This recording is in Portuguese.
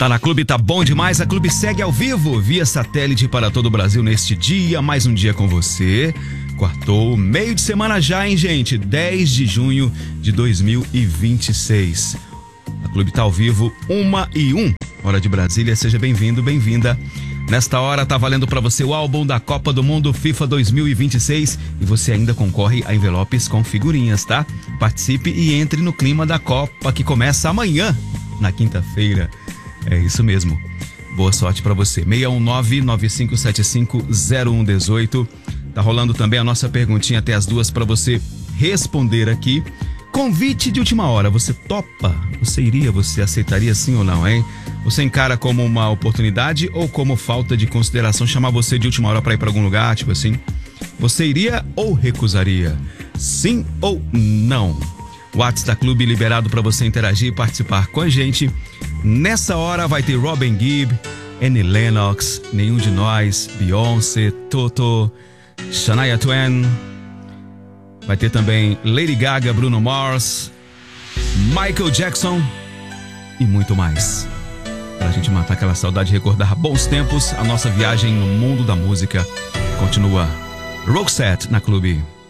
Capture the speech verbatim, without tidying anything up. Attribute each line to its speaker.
Speaker 1: Tá na Clube, tá bom demais. A Clube segue ao vivo, via satélite para todo o Brasil neste dia. Mais um dia com você. Quartou, meio de semana já, hein, gente? dez de junho de dois mil e vinte e seis. A Clube tá ao vivo, uma e um, hora de Brasília. Seja bem-vindo, bem-vinda. Nesta hora tá valendo para você o álbum da Copa do Mundo FIFA dois mil e vinte e seis e você ainda concorre a envelopes com figurinhas, tá? Participe e entre no clima da Copa que começa amanhã, na quinta-feira. É isso mesmo. Boa sorte para você. seis um nove, nove cinco sete cinco, zero um um oito. Tá rolando também a nossa perguntinha até as duas para você responder aqui. Convite de última hora, você topa? Você iria, você aceitaria sim ou não, hein? Você encara como uma oportunidade ou como falta de consideração chamar você de última hora para ir para algum lugar, tipo assim? Você iria ou recusaria? Sim ou não? O WhatsApp da Clube liberado para você interagir e participar com a gente. Nessa hora vai ter Robin Gibb, Annie Lennox, Nenhum de Nós, Beyoncé, Toto, Shania Twain. Vai ter também Lady Gaga, Bruno Mars, Michael Jackson e muito mais. Pra gente matar aquela saudade e recordar bons tempos, a nossa viagem no mundo da música continua. Roxette na Clube.